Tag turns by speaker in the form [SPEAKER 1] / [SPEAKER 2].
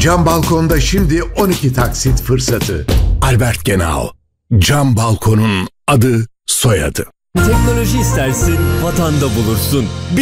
[SPEAKER 1] Cam balkonda şimdi 12 taksit fırsatı. Albert Genau. Cam balkonun adı, soyadı.
[SPEAKER 2] Teknoloji istersin, vatanda bulursun.